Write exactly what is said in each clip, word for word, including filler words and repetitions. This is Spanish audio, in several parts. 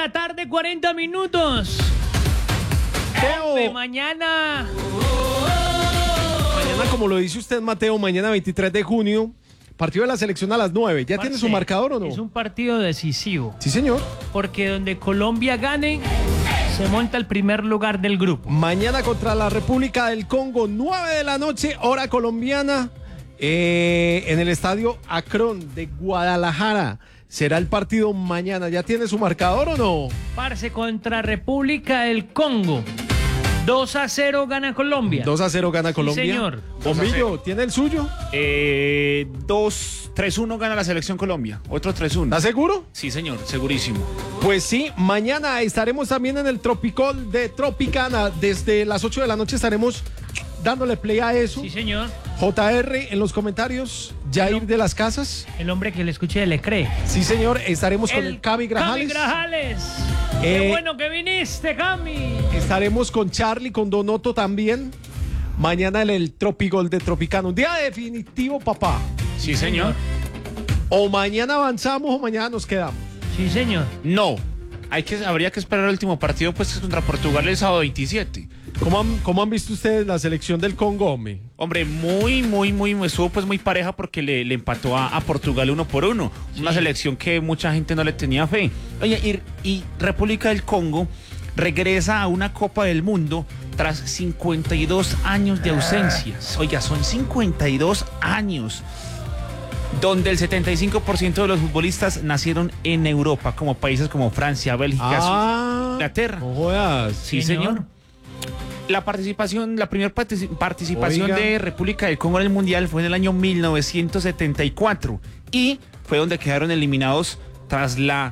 la tarde, cuarenta minutos. Mateo. Hombre, mañana. Mañana, como lo dice usted, Mateo, mañana veintitrés de junio, partido de la selección a las nueve. ¿Ya Parce, tiene su marcador o no? Es un partido decisivo. Sí, señor. Porque donde Colombia gane, se monta el primer lugar del grupo. Mañana contra la República del Congo, nueve de la noche, hora colombiana, eh, en el estadio Akron de Guadalajara. Será el partido mañana. ¿Ya tiene su marcador o no? Parce, contra República del Congo. dos a cero gana Colombia. dos a cero gana Colombia. Sí, señor. Bombillo, ¿tiene el suyo? Eh, dos, tres uno gana la selección Colombia. Otro tres uno. ¿Estás seguro? Sí, señor, segurísimo. Pues sí, mañana estaremos también en el Tropicol de Tropicana. Desde las ocho de la noche estaremos dándole play a eso. Sí, señor. J R en los comentarios, Jair de las Casas. El hombre que le escuche le cree. Sí, señor, estaremos con el Cami Grajales. Cami Grajales. Eh, Qué bueno que viniste, Cami. Estaremos con Charlie, con Donoto también. Mañana en el Tropicol de Tropicana. Un día definitivo, papá. Sí, señor. O mañana avanzamos o mañana nos quedamos. Sí, señor. No. Hay que, habría que esperar el último partido, pues, que es contra Portugal el sábado veintisiete. ¿Cómo han, cómo han visto ustedes la selección del Congo, hombre? Hombre, muy, muy, muy, estuvo pues muy pareja porque le, le empató a, a Portugal uno por uno. Sí. Una selección que mucha gente no le tenía fe. Oye, y, y República del Congo regresa a una Copa del Mundo tras cincuenta y dos años de ausencias. Oiga, son cincuenta y dos años. Donde el setenta y cinco por ciento de los futbolistas nacieron en Europa, como países como Francia, Bélgica, ah, Inglaterra. No jodas. Sí, señor. señor. La participación, la primera participación Oiga. de República del Congo en el Mundial fue en el año mil novecientos setenta y cuatro y fue donde quedaron eliminados tras la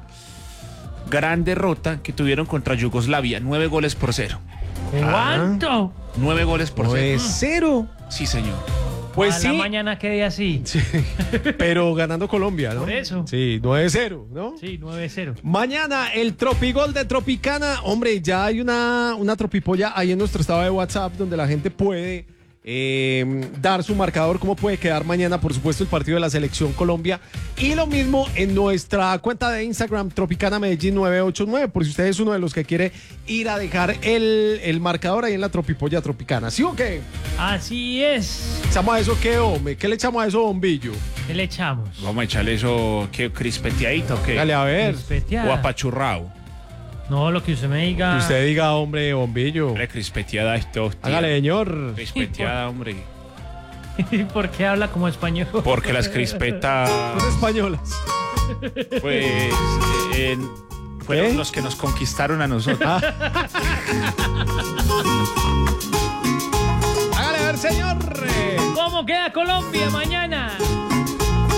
gran derrota que tuvieron contra Yugoslavia, nueve goles por cero. ¿Cuánto? Nueve goles por ¿Nueve cero. cero? Sí, señor. Pues a sí. la mañana quedé así. Sí. Pero ganando Colombia, ¿no? Por eso. Sí, nueve cero, ¿no? Sí, nueve cero. Mañana el Tropigol de Tropicana. Hombre, ya hay una, una tropipolla ahí en nuestro estado de WhatsApp donde la gente puede eh, dar su marcador, cómo puede quedar mañana, por supuesto, el partido de la Selección Colombia. Y lo mismo en nuestra cuenta de Instagram, Tropicana Medellín nueve ocho nueve, por si usted es uno de los que quiere ir a dejar el, el marcador ahí en la tropipolla tropicana. ¿Sí o qué? Así es. ¿Echamos a eso qué, hombre? ¿Qué le echamos a eso, bombillo? ¿Qué le echamos? Vamos a echarle eso, ¿qué? ¿Crispeteadito o qué? Dale, a ver. Crispeteada. O apachurrado. No, lo que usted me diga. Que usted diga, hombre, bombillo. Hombre, crispeteada esto. Tío. Hágale, señor. Crispeteada, hombre. ¿Por qué habla como español? Porque las crispetas... Son españolas. Pues... Eh, fueron ¿Eh? los que nos conquistaron a nosotros. Ah. Hágale, a ver, señor. ¿Cómo queda Colombia mañana?